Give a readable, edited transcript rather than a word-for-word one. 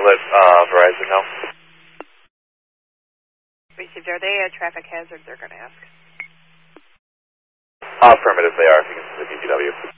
let Verizon know. Received. Are they a traffic hazard, they're going to ask? Affirmative, they are. If you can see the BGW.